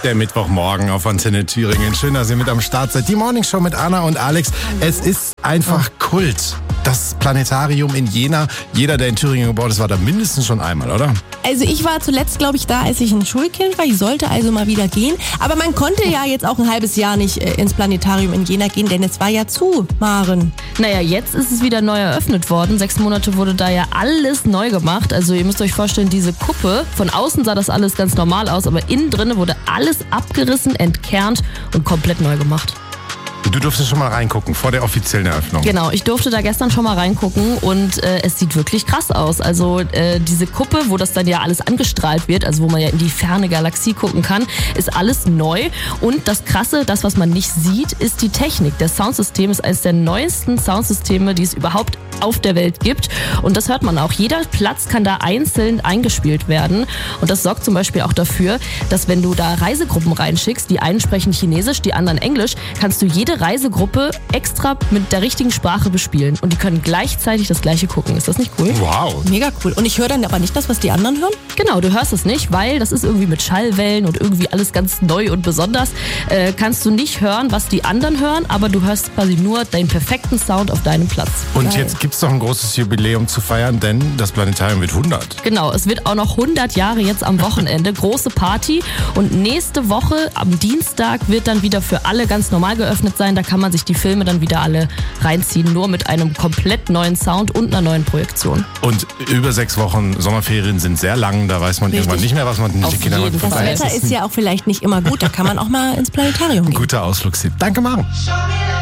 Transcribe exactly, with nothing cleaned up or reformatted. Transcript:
Der Mittwochmorgen auf Antenne Thüringen. Schön, dass ihr mit am Start seid. Die Morningshow mit Anna und Alex. Es ist einfach Kult. Das Planetarium in Jena. Jeder, der in Thüringen geboren ist, war da mindestens schon einmal, oder? Also ich war zuletzt, glaube ich, da, als ich ein Schulkind war. Ich sollte also mal wieder gehen. Aber man konnte ja jetzt auch ein halbes Jahr nicht äh, ins Planetarium in Jena gehen, denn es war ja zu, Maren. Naja, jetzt ist es wieder neu eröffnet worden. Sechs Monate wurde da ja alles neu gemacht. Also ihr müsst euch vorstellen, diese Kuppe, von außen sah das alles ganz normal aus, aber innen drin wurde alles abgerissen, entkernt und komplett neu gemacht. Du durftest schon mal reingucken vor der offiziellen Eröffnung. Genau, ich durfte da gestern schon mal reingucken und äh, es sieht wirklich krass aus. Also äh, diese Kuppe, wo das dann ja alles angestrahlt wird, also wo man ja in die ferne Galaxie gucken kann, ist alles neu. Und das Krasse, das was man nicht sieht, ist die Technik. Das Soundsystem ist eines der neuesten Soundsysteme, die es überhaupt auf der Welt gibt. Und das hört man auch. Jeder Platz kann da einzeln eingespielt werden. Und das sorgt zum Beispiel auch dafür, dass wenn du da Reisegruppen reinschickst, die einen sprechen Chinesisch, die anderen Englisch, kannst du jede Reisegruppe extra mit der richtigen Sprache bespielen. Und die können gleichzeitig das Gleiche gucken. Ist das nicht cool? Wow. Mega cool. Und ich höre dann aber nicht das, was die anderen hören? Genau, du hörst es nicht, weil das ist irgendwie mit Schallwellen und irgendwie alles ganz neu und besonders. Äh, kannst du nicht hören, was die anderen hören, aber du hörst quasi nur deinen perfekten Sound auf deinem Platz. Und Geil. jetzt gibt es doch ein großes Jubiläum zu feiern, denn das Planetarium wird hundert. Genau, es wird auch noch hundert Jahre jetzt am Wochenende. Große Party. Und nächste Woche am Dienstag wird dann wieder für alle ganz normal geöffnet sein. Da kann man sich die Filme dann wieder alle reinziehen, nur mit einem komplett neuen Sound und einer neuen Projektion. Und über sechs Wochen Sommerferien sind sehr lang. Da weiß man Richtig. irgendwann nicht mehr, was man mit den Auf Kindern jeden macht. Das Fall. Wetter ist ja auch vielleicht nicht immer gut. Da kann man auch mal ins Planetarium gehen. Guter Ausflugstipp. Danke, Maren. Show me